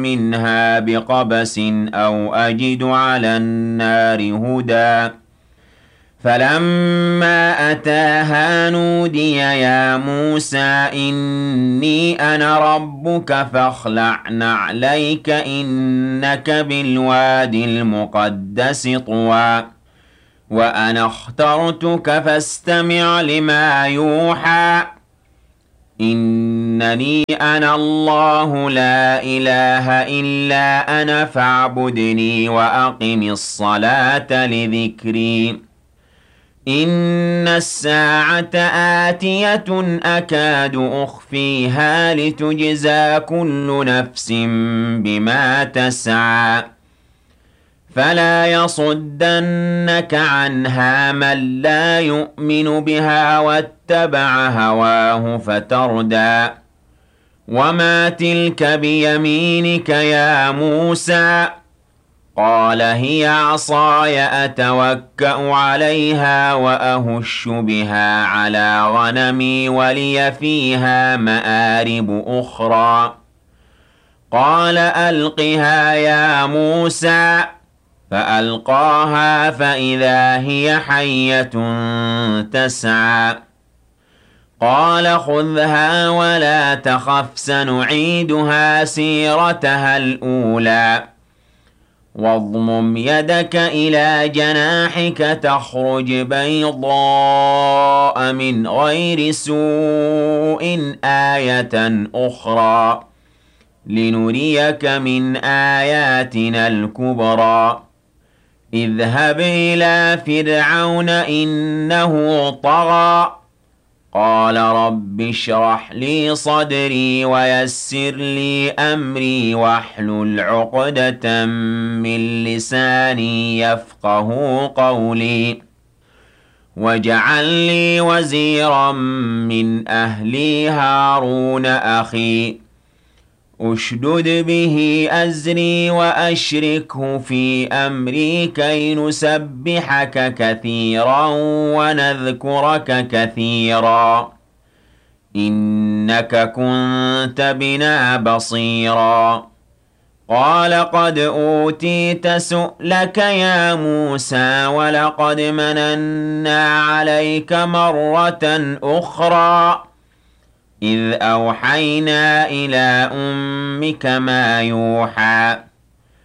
منها بقبس أو أجد على النار هدى فلما أتاها نودي يا موسى إني أنا ربك فاخلع نعليك إنك بالواد المقدس طوى وأنا اخترتك فاستمع لما يوحى إنني أنا الله لا إله إلا أنا فاعبدني وأقم الصلاة لذكري إن الساعة آتية أكاد أخفيها لتجزى كل نفس بما تسعى فلا يصدنك عنها من لا يؤمن بها واتبع هواه فتردى وما تلك بيمينك يا موسى قال هي عصاي أتوكأ عليها وأهش بها على غنمي ولي فيها مآرب أخرى قال ألقها يا موسى فألقاها فإذا هي حية تسعى قال خذها ولا تخف سنعيدها سيرتها الأولى واضمم يدك إلى جناحك تخرج بيضاء من غير سوء آية أخرى لنريك من آياتنا الكبرى اذهب إلى فرعون إنه طغى قال رب اشرح لي صدري ويسر لي أمري واحلل عقدة من لساني يفقه قولي واجعل لي وزيرا من أهلي هارون أخي أشدد به أزري وأشركه في أمري كي نسبحك كثيرا ونذكرك كثيرا إنك كنت بنا بصيرا قال قد أوتيت سؤلك يا موسى ولقد مننا عليك مرة أخرى إذ أوحينا إلى أمك ما يوحى